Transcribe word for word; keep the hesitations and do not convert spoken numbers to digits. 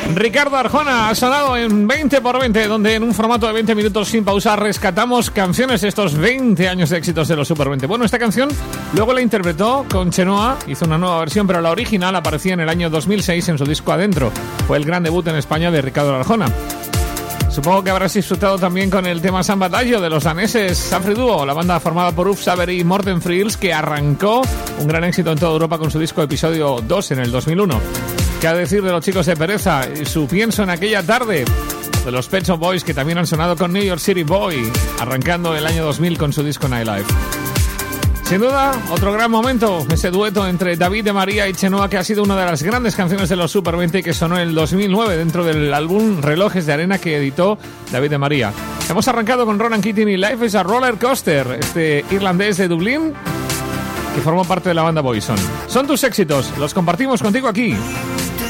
Ricardo Arjona ha sonado en veinte por veinte, donde en un formato de veinte minutos sin pausa rescatamos canciones de estos veinte años de éxitos de los Super veinte. Bueno, esta canción luego la interpretó con Chenoa, hizo una nueva versión, pero la original aparecía en el año dos mil seis en su disco Adentro. Fue el gran debut en España de Ricardo Arjona. Supongo que habrás disfrutado también con el tema Samba Daggio de los daneses Sanfri Duo, la banda formada por Uf Savery y Morten Friels, que arrancó un gran éxito en toda Europa con su disco Episodio dos en el dos mil uno. ¿Qué a decir de los chicos de Pereza y su Pienso en aquella tarde? De los Pet Shop Boys, que también han sonado con New York City Boy, arrancando el año dos mil con su disco Nightlife. Sin duda, otro gran momento, ese dueto entre David de María y Chenoa, que ha sido una de las grandes canciones de los Super veinte, que sonó en el dos mil nueve dentro del álbum Relojes de Arena que editó David de María. Hemos arrancado con Ronan Keating y Life is a Roller Coaster, este irlandés de Dublín que formó parte de la banda Boyzone. Son tus éxitos, los compartimos contigo aquí